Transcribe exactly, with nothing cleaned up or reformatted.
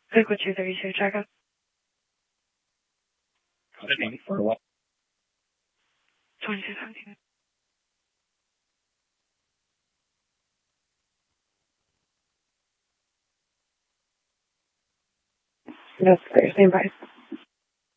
Liquid two thirty-two, checkup. Okay, for what? twenty-two seventeen. That's clear. Same price.